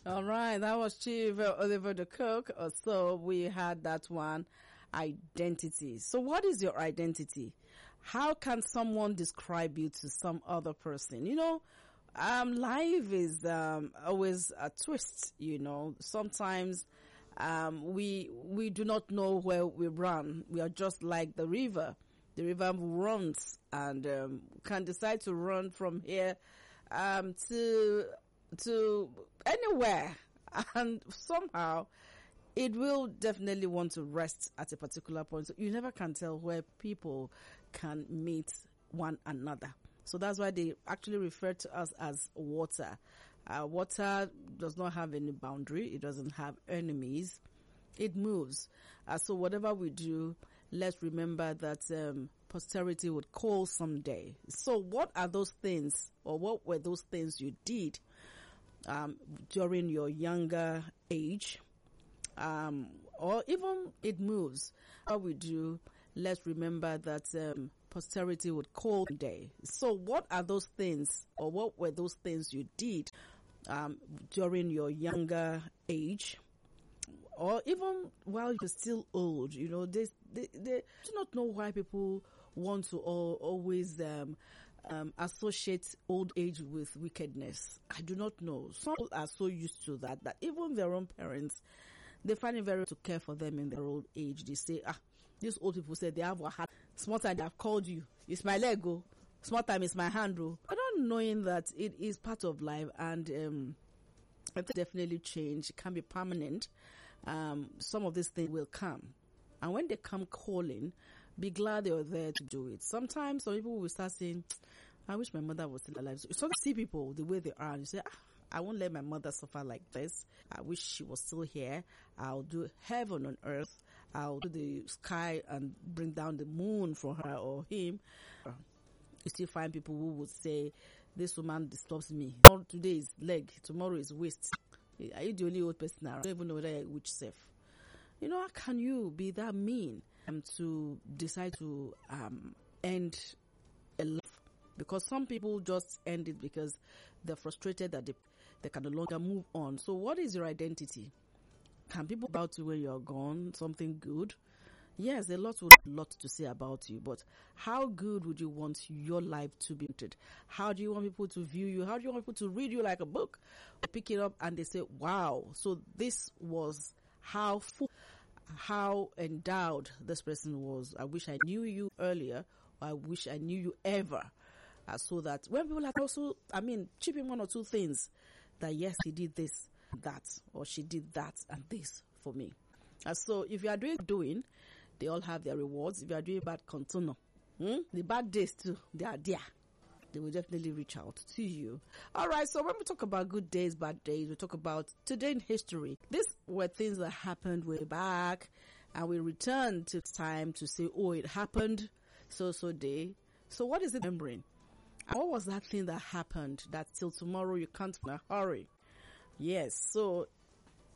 All right, that was Chief Oliver the Cook. So we had that one, identity. So what is your identity? How can someone describe you to some other person? Life is always a twist. Sometimes we do not know where we run. We are just like the river. The river runs and can decide to run from here to anywhere, and somehow it will definitely want to rest at a particular point. So you never can tell where people can meet one another. So that's why they actually refer to us as water. Water does not have any boundary. It doesn't have enemies. It moves. So whatever we do, let's remember that posterity would call someday. So what are those things, or what were those things you did during your younger age? Or even it moves. What we do, let's remember that posterity would call someday. So what are those things, or what were those things you did during your younger age? Or even while you're still old, they do not know why people want to always associate old age with wickedness. I do not know. Some people are so used to that even their own parents, they find it very to care for them in their old age. They say, these old people say they have a heart. Small time they have called you. It's my leg, oh. Small time it's my hand, oh. But not knowing that it is part of life, and it definitely change. It can be permanent. Some of these things will come, and when they come calling, be glad they are there to do it. Sometimes some people will start saying, I wish my mother was still alive. So you sort of see people the way they are, and you say, I won't let my mother suffer like this. I wish she was still here. I'll do heaven on earth. I'll do the sky and bring down the moon for her or him. You still find people who would say, this woman disturbs me. Today is leg, tomorrow is waist. Are you the only old person around? I don't even know whether you're which self. How can you be that mean to decide to end a life? Because some people just end it because they're frustrated that they can no longer move on. So what is your identity? Can people about you when you're gone? Something good? Yes, a lot to say about you, but how good would you want your life to be? How do you want people to view you? How do you want people to read you like a book? They pick it up and they say, wow, so this was how endowed this person was. I wish I knew you earlier, or I wish I knew you ever. So that when people are also, chip in one or two things that yes, he did this, that, or she did that and this for me. So if you are doing, they all have their rewards. If you are doing bad, continue. The bad days too, they are there. They will definitely reach out to you. All right. So when we talk about good days, bad days, we talk about today in history. These were things that happened way back, and we return to time to say, oh, it happened so day. So what is it remembering? What was that thing that happened that till tomorrow you can't in a hurry? Yes. So